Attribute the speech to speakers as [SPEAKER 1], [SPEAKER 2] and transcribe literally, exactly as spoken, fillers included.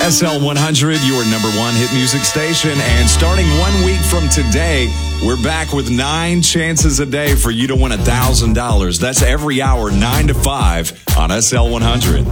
[SPEAKER 1] S L one hundred, your number one hit music station. And starting one week from today, we're back with nine chances a day for you to win one thousand dollars. That's every hour, nine to five on S L one hundred.